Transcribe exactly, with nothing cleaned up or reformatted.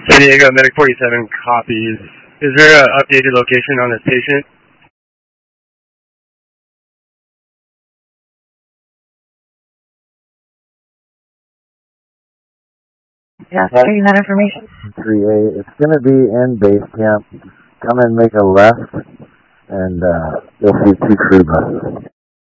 San Diego, Medic forty-seven copies. Is there an updated location on this patient? Yeah, getting that information. three A, it's going to be in base camp. Come and make a left, and uh, you'll see two crew buses.